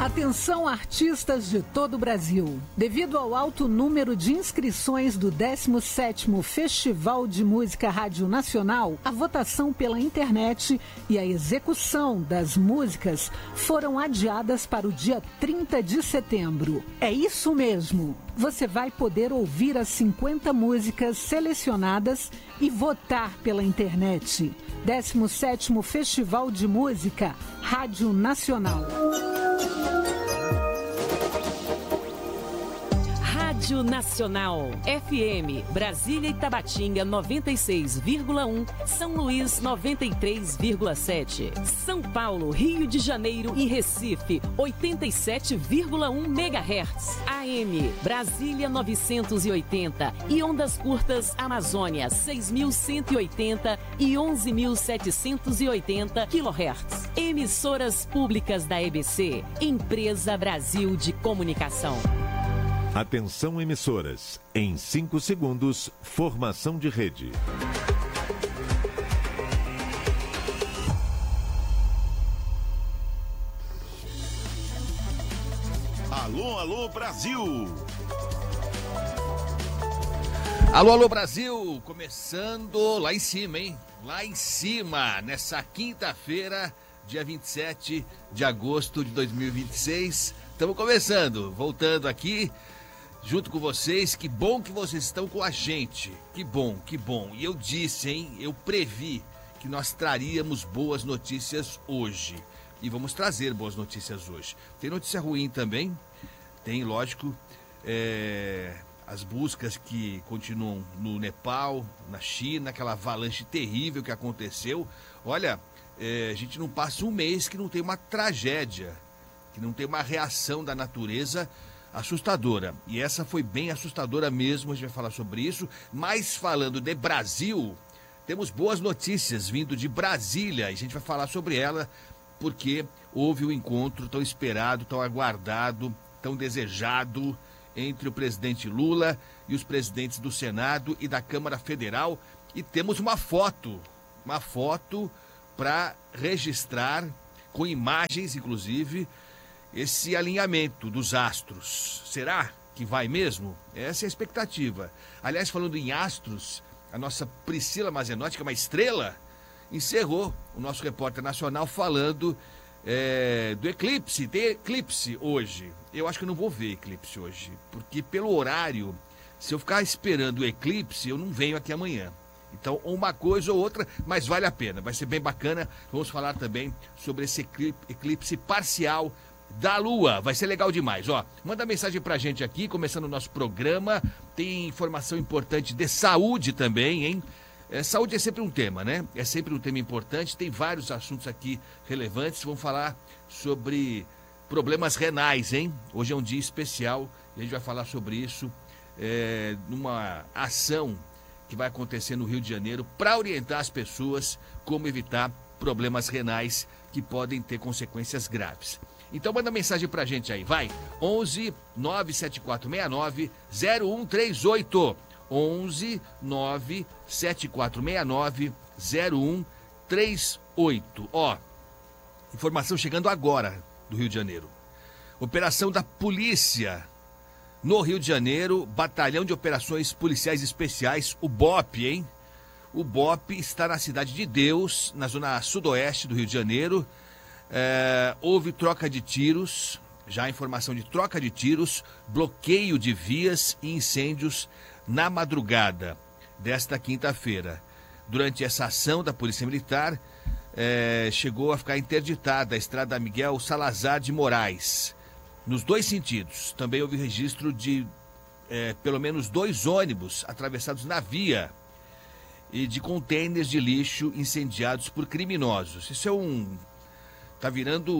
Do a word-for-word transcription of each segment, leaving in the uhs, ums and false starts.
Atenção, artistas de todo o Brasil. Devido ao alto número de inscrições do décimo sétimo Festival de Música Rádio Nacional, a votação pela internet e a execução das músicas foram adiadas para o dia trinta de setembro. É isso mesmo. Você vai poder ouvir as cinquenta músicas selecionadas e votar pela internet. décimo sétimo Festival de Música Rádio Nacional. Rádio Nacional, F M, Brasília e Tabatinga noventa e seis vírgula um, São Luís noventa e três vírgula sete, São Paulo, Rio de Janeiro e Recife oitenta e sete vírgula um megahertz, A M, Brasília novecentos e oitenta e ondas curtas Amazônia seis mil cento e oitenta e onze mil setecentos e oitenta quilohertz. Emissoras públicas da E B C, Empresa Brasil de Comunicação. Atenção, emissoras. Em cinco segundos, formação de rede. Alô, alô, Brasil! Alô, alô, Brasil! Começando lá em cima, hein? Lá em cima, nessa quinta-feira, dia vinte e sete de agosto de dois mil e vinte e seis. Estamos começando, voltando aqui junto com vocês. Que bom que vocês estão com a gente. Que bom, que bom. E eu disse, hein? Eu previ que nós traríamos boas notícias hoje. E vamos trazer boas notícias hoje. Tem notícia ruim também. Tem, lógico, é, as buscas que continuam no Nepal, na China, aquela avalanche terrível que aconteceu. Olha, é, a gente não passa um mês que não tem uma tragédia, que não tem uma reação da natureza assustadora. E essa foi bem assustadora mesmo, a gente vai falar sobre isso. Mas falando de Brasil, temos boas notícias vindo de Brasília. E a gente vai falar sobre ela porque houve um encontro tão esperado, tão aguardado, tão desejado entre o presidente Lula e os presidentes do Senado e da Câmara Federal. E temos uma foto, uma foto para registrar, com imagens inclusive, esse alinhamento dos astros. Será que vai mesmo? Essa é a expectativa. Aliás, falando em astros, a nossa Priscila Mazenotti, que é uma estrela, encerrou o nosso repórter nacional falando é, do eclipse. Tem eclipse hoje. Eu acho que eu não vou ver eclipse hoje, porque pelo horário, se eu ficar esperando o eclipse, eu não venho aqui amanhã. Então, uma coisa ou outra, mas vale a pena. Vai ser bem bacana. Vamos falar também sobre esse eclipse parcial da Lua. Vai ser legal demais, ó. Manda mensagem pra gente aqui, começando o nosso programa. Tem informação importante de saúde também, hein? É, saúde é sempre um tema, né? É sempre um tema importante. Tem vários assuntos aqui relevantes. Vamos falar sobre problemas renais, hein? Hoje é um dia especial e a gente vai falar sobre isso é, numa ação que vai acontecer no Rio de Janeiro para orientar as pessoas como evitar problemas renais que podem ter consequências graves. Então manda mensagem pra gente aí, vai. onze nove sete quatro seis nove zero um três oito. onze nove sete quatro seis nove zero um três oito. Ó, informação chegando agora do Rio de Janeiro. Operação da polícia no Rio de Janeiro, Batalhão de Operações Policiais Especiais, o BOP, hein? O BOP está na Cidade de Deus, na zona sudoeste do Rio de Janeiro. É, houve troca de tiros, já a informação de troca de tiros, bloqueio de vias e incêndios na madrugada desta quinta-feira. Durante essa ação da Polícia Militar, é, chegou a ficar interditada a estrada Miguel Salazar de Moraes, nos dois sentidos. Também houve registro de é, pelo menos dois ônibus atravessados na via e de contêineres de lixo incendiados por criminosos. Isso é um... tá virando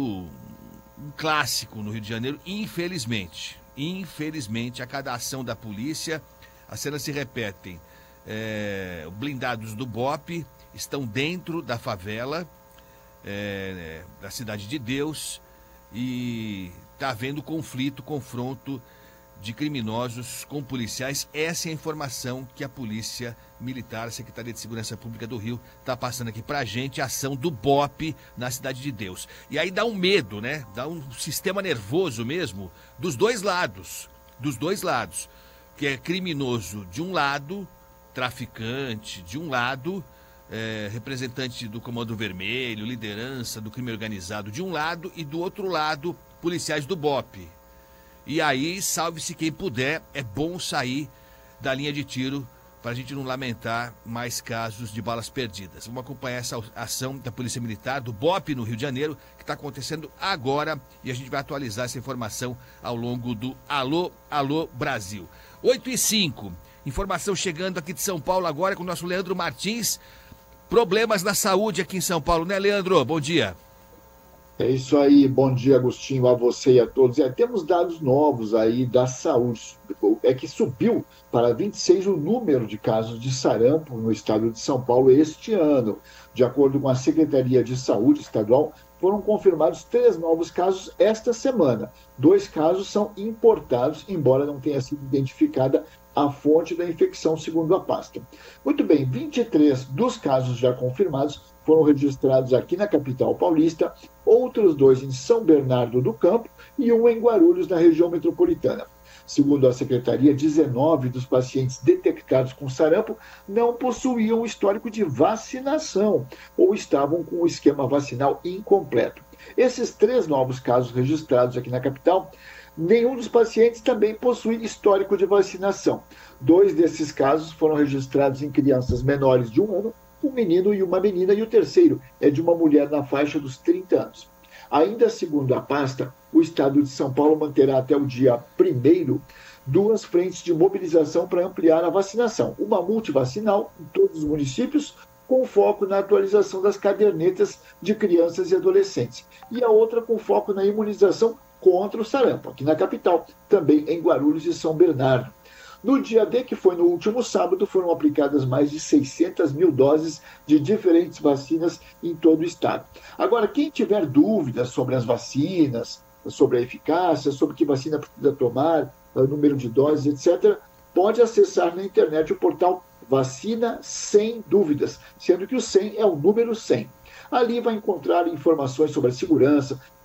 um clássico no Rio de Janeiro, infelizmente. Infelizmente, a cada ação da polícia, as cenas se repetem. É, blindados do BOP estão dentro da favela, é, da Cidade de Deus, e está havendo conflito, confronto de criminosos com policiais. Essa é a informação que a Polícia Militar, a Secretaria de Segurança Pública do Rio, está passando aqui pra gente, a ação do B O P na Cidade de Deus. E aí dá um medo, né? Dá um sistema nervoso mesmo, dos dois lados, dos dois lados, que é criminoso de um lado, traficante de um lado, é, representante do Comando Vermelho, liderança do crime organizado de um lado, e do outro lado, policiais do B O P. E aí, salve-se quem puder, é bom sair da linha de tiro para a gente não lamentar mais casos de balas perdidas. Vamos acompanhar essa ação da Polícia Militar, do B O P no Rio de Janeiro, que está acontecendo agora, e a gente vai atualizar essa informação ao longo do Alô, Alô Brasil. oito e cinco, informação chegando aqui de São Paulo agora com o nosso Leandro Martins. Problemas na saúde aqui em São Paulo, né, Leandro? Bom dia. É isso aí, bom dia, Agostinho, a você e a todos. É, temos dados novos aí da saúde. É que subiu para vinte e seis o número de casos de sarampo no estado de São Paulo este ano. De acordo com a Secretaria de Saúde Estadual, foram confirmados três novos casos esta semana. Dois casos são importados, embora não tenha sido identificada a fonte da infecção, segundo a pasta. Muito bem, vinte e três dos casos já confirmados foram registrados aqui na capital paulista, outros dois em São Bernardo do Campo e um em Guarulhos, na região metropolitana. Segundo a secretaria, dezenove dos pacientes detectados com sarampo não possuíam histórico de vacinação ou estavam com o esquema vacinal incompleto. Esses três novos casos registrados aqui na capital, nenhum dos pacientes também possui histórico de vacinação. Dois desses casos foram registrados em crianças menores de um ano, um menino e uma menina, e o terceiro é de uma mulher na faixa dos trinta anos. Ainda segundo a pasta, o estado de São Paulo manterá até o dia primeiro duas frentes de mobilização para ampliar a vacinação. Uma multivacinal em todos os municípios, com foco na atualização das cadernetas de crianças e adolescentes. E a outra com foco na imunização contra o sarampo, aqui na capital, também em Guarulhos e São Bernardo. No dia D, que foi no último sábado, foram aplicadas mais de seiscentas mil doses de diferentes vacinas em todo o estado. Agora, quem tiver dúvidas sobre as vacinas, sobre a eficácia, sobre que vacina precisa tomar, número de doses, etcétera, pode acessar na internet o portal Vacina Sem Dúvidas, sendo que o cem é o número cem. Ali vai encontrar informações sobre a segurança,